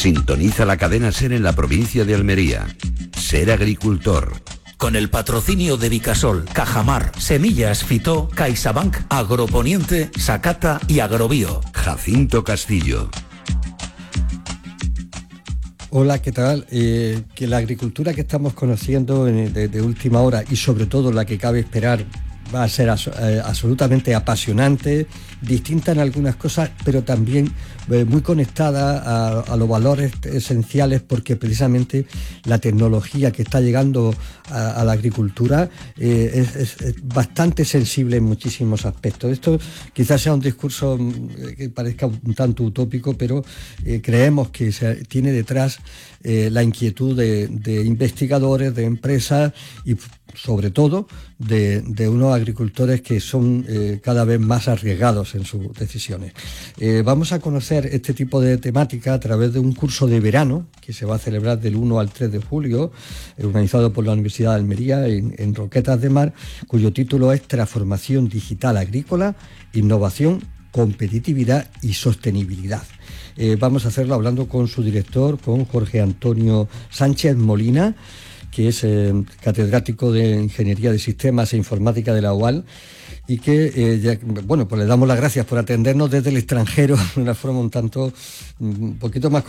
Sintoniza la cadena SER en la provincia de Almería. Ser agricultor. Con el patrocinio de Vicasol, Cajamar, Semillas Fitó, CaixaBank, Agroponiente, Sacata y Agrobio. Jacinto Castillo. Hola, ¿qué tal? Que la agricultura que estamos conociendo de última hora y sobre todo la que cabe esperar va a ser absolutamente apasionante, distinta en algunas cosas, pero también muy conectada a los valores esenciales, porque precisamente la tecnología que está llegando a la agricultura es bastante sensible en muchísimos aspectos. Esto quizás sea un discurso que parezca un tanto utópico, pero creemos que tiene detrás la inquietud de investigadores, de empresas y sobre todo de unos agricultores que son cada vez más arriesgados en sus decisiones. Vamos a conocer este tipo de temática a través de un curso de verano que se va a celebrar del 1 al 3 de julio, organizado por la Universidad de Almería en Roquetas de Mar, cuyo título es Transformación Digital Agrícola, Innovación, Competitividad y Sostenibilidad. Vamos a hacerlo hablando con su director, con Jorge Antonio Sánchez Molina, que es catedrático de Ingeniería de Sistemas e Informática de la UAL, y que, pues le damos las gracias por atendernos desde el extranjero de una forma un poquito más